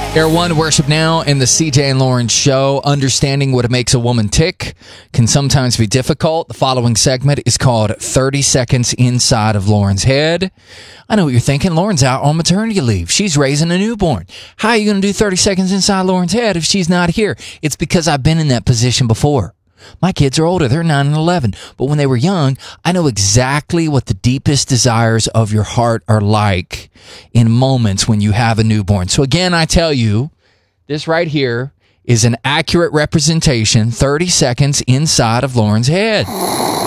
Air One Worship Now and the CJ and Lauren Show. Understanding what makes a woman tick can sometimes be difficult. The following segment is called 30 Seconds Inside of Lauren's Head. I know what you're thinking. Lauren's out on maternity leave. She's raising a newborn. How are you going to do 30 seconds inside Lauren's head if she's not here? It's because I've been in that position before. My kids are older. They're 9 and 11. But when they were young, I know exactly what the deepest desires of your heart are like in moments when you have a newborn. So again, I tell you, this right here is an accurate representation, 30 seconds inside of Lauren's head.